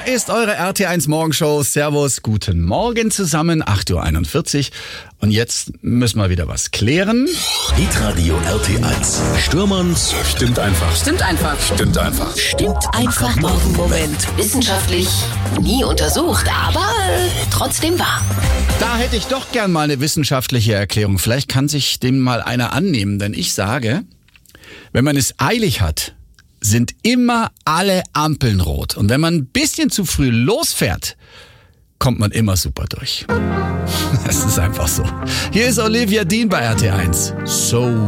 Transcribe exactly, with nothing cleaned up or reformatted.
ist eure R T eins Morgenshow. Servus, guten Morgen zusammen, acht Uhr einundvierzig. Und jetzt müssen wir wieder was klären. Hitradio R T eins. Stürmerns stimmt einfach. Stimmt einfach. Stimmt einfach. Stimmt einfach. Morgenmoment. Wissenschaftlich nie untersucht, aber äh, trotzdem wahr. Da hätte ich doch gern mal eine wissenschaftliche Erklärung. Vielleicht kann sich dem mal einer annehmen, denn ich sage, wenn man es eilig hat, sind immer alle Ampeln rot. Und wenn man ein bisschen zu früh losfährt, kommt man immer super durch. Das ist einfach so. Hier ist Olivia Dean bei R T eins. So